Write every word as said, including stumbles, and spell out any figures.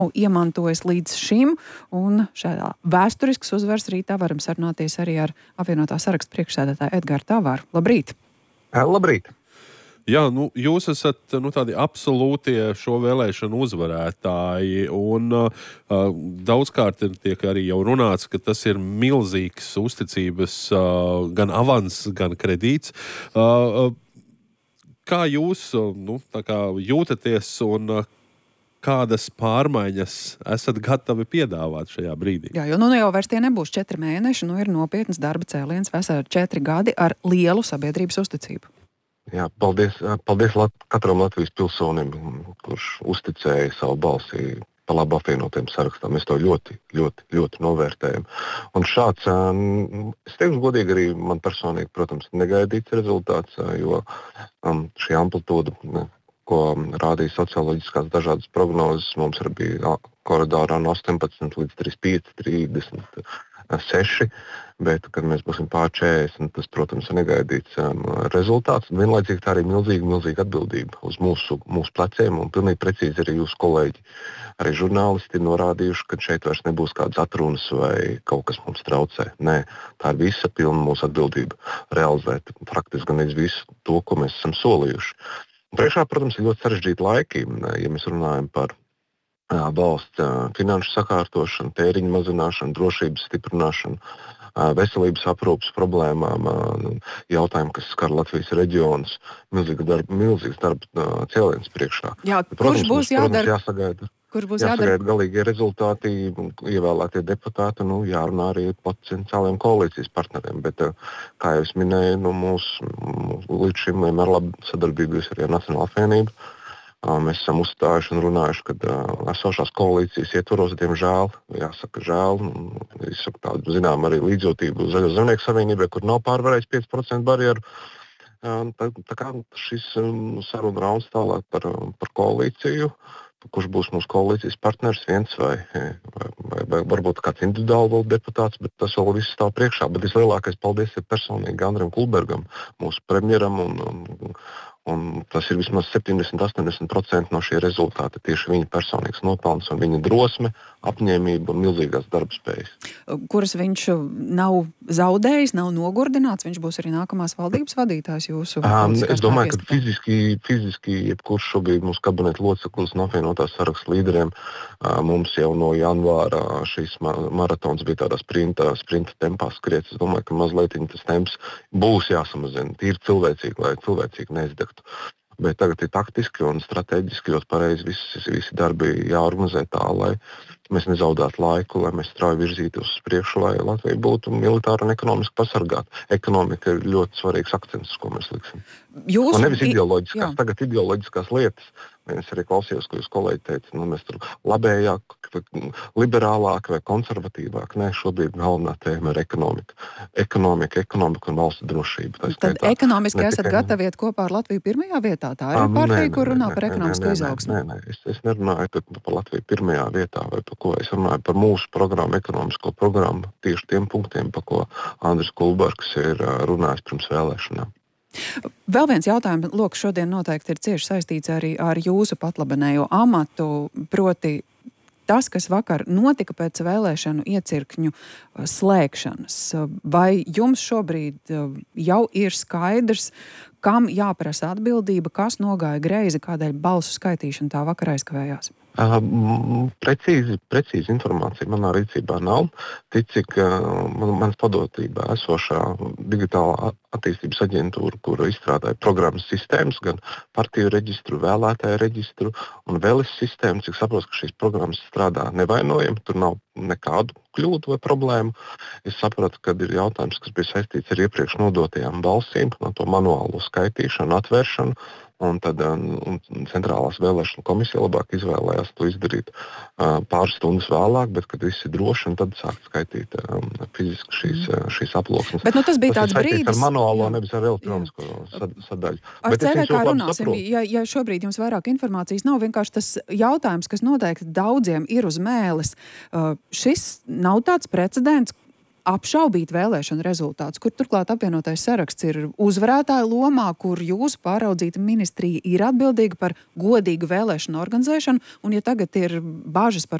iemantojis līdz šim, un šādā vēsturisks uzvars rītā varam sarunāties arī ar apvienotā saraksta priekšsēdētāju Edgāru Tavāru. Labrīt! Labrīt! Jā, nu, jūs esat nu, tādi absolūtie šo vēlēšanu uzvarētāji, un uh, daudzkārt tiek arī jau runāts, ka tas ir milzīgs uzticības uh, gan avans, gan kredīts. Uh, kā jūs uh, nu, tā kā jūtaties un uh, kādas pārmaiņas esat gatavi piedāvāt šajā brīdī? Jā, jo nu jau vairs tie nebūs četri mēneši, nu ir nopietnas darba cēliens, veseli četri gadi ar lielu sabiedrības uzticību. Jā, paldies, paldies Lat- katram Latvijas pilsonim, kurš uzticēja savu balsi pa labu apvienotiem sarakstam. Mēs to ļoti, ļoti, ļoti novērtējam. Un šāds, es teikšu godīgi, arī man personīgi, protams, negaidīts rezultāts, jo šī amplitūda, ko rādīja socioloģiskās dažādas prognozes, mums arī bija koridorā no astoņpadsmit līdz trīsdesmit pieci, trīsdesmit seši, bet, kad mēs būsim pār četrdesmit, tas, protams, ir negaidīts um, rezultāts. Vienlaicīgi tā arī milzīga, milzīga atbildība uz mūsu, mūsu pleciem, un pilnīgi precīzi arī jūsu kolēģi, arī žurnālisti ir norādījuši, ka šeit vairs nebūs kādas atrunas vai kaut kas mums traucē. Nē, tā ir visa pilna mūsu atbildība realizēt praktiski gan visu to, ko mēs esam solījuši. Priekšā, protams, ir ļoti sarežģīti laiki, ja mēs runājam par valsts finanšu sakārtošanu, tēriņu mazināšanu, drošības stiprināšanu, veselības aprūpes problēmām, jautājumu, kas skar Latvijas reģionus, milzīga darba, milzīgs darba cēliens priekšā. Jā, protams, kurš būs mums, jādara? protams, jāsagaida, Kur būs jāsagaida jādara? galīgie rezultāti, ievēlētie deputāti, nu, jārunā arī potenciāliem koalīcijas partneriem, bet, kā jau es minēju, nu, mūs, mūs līdz šim vienmēr labi sadarbības arī ar Nacionālo apvienību. Mēs esam uzstājuši un runājuši, ka uh, esošās koalīcijas ietvaros, diemžēl, jāsaka žēl, izsaka tādu, zinām, arī līdzjūtību Zaļo zemnieku savienībai, kur nav pārvarējis pieci procenti barjeru. Uh, tā, tā kā šis um, saruna rauns tālāk par, par koalīciju, kurš būs mūsu koalīcijas partners, viens vai, vai, vai, vai varbūt kāds individuāli vēl deputāts, bet tas vēl viss stāv priekšā. Bet vislielākais paldies ir personīgi Andrejam Kulbergam, mūsu premjeram, un, un, un tas ir vismaz septiņdesmit līdz astoņdesmit procenti no šie rezultāti tieši viņa personīgs nopelns un viņa drosme, apņēmība un milzīgās darba spējas. Kuras viņš nav zaudējis, nav nogurdināts, viņš būs arī nākamās valdības vadītājs jūsu Um, politiskās es domāju, ka pārieskatā? fiziski, fiziski jebkurš šobrīd mūsu kabineta loceklis no apvienotās saraksta līderiem, uh, mums jau no janvāra šīs ma maratons bija tādā sprinta, sprinta tempā skriets. Es domāju, ka mazliet tas temps būs jāsamazina, tīri cilvēcīgi, lai cilvēcīgi neizdegtu. Bet tagad ir taktiski un strateģiski ļoti pareizi visi, visi darbi jāorganizē tā, lai mēs nezaudētu laiku, lai mēs strauji virzītos uz priekšu, lai Latvija būtu militāri un ekonomiski pasargāta. Ekonomika ir ļoti svarīgs akcents, ko mēs liksim. Jūs, Un nevis ideoloģiskās, jā. tagad ideoloģiskās lietas. Es arī klausījos, ko jūs kolēģi teica, nu, mēs tur labējāk, vai liberālāk vai konservatīvāk. Nē, šobrīd galvenā tēma ir ekonomika. Ekonomika, ekonomika un valsts drošība. Tā Tad skaitā, ekonomiski ne esat tikai- gatavi iet kopā ar Latviju pirmajā vietā? Tā ir Ā, nu, partija, nē, kur nē, runā nē, par nē, ekonomisku nē, nē, izaugsmu. Nē, nē, es, es nerunāju par, par Latviju pirmajā vietā vai par ko. Es runāju par mūsu programmu, ekonomisko programmu, tieši tiem punktiem, par ko Andris Kulbergs ir ā, runājis pirms vēlēšanām. Vēl viens jautājums, lūk, šodien noteikti ir cieši saistīts arī ar jūsu patlabenējo amatu, proti tas, kas vakar notika pēc vēlēšanu iecirkņu slēgšanas. Vai jums šobrīd jau ir skaidrs, kam jāprasa atbildība, kas nogāja greizi, kādēļ balsu skaitīšana tā vakar aizkavējās? Uh, precīzi, precīzi informācija manā rīcībā nav. Tic, cik uh, man, manas padotībā esošā digitālā attīstības aģentūra, kura izstrādāja programmas sistēmas, gan partiju reģistru, vēlētāju reģistru un vēles sistēmu, cik saprotu, ka šīs programmas strādā nevainojami, tur nav nekādu kļūdu vai problēmu. Es sapratu, ka ir jautājums, kas bija saistīts ar iepriekš nodotajām balsīm, no to manuālo skaitīšanu, atvēršanu. Un tad un centrālās vēlēšana komisija labāk izvēlējās to izdarīt uh, pāris stundas vēlāk, bet, kad viss ir droši, tad sākt skaitīt um, fiziski šīs, uh, šīs aploksnes. Bet nu, tas bija tas tāds ir saistīts brīdis. ar manuālo, Jā. nevis ar elektronisko sad, sadaļu. Ar Bet es C V viņus K ļoti labi runāsim, saprotu. ja, ja šobrīd jums vairāk informācijas nav, vienkārši tas jautājums, kas noteikti daudziem ir uz mēles. Uh, šis nav tāds precedents, apšaubīt vēlēšanu rezultātus, kur turklāt apvienotais saraksts ir uzvarētāja lomā, kur jūsu pāraudzīta ministrija ir atbildīga par godīgu vēlēšanu organizēšanu, un ja tagad ir bāžas par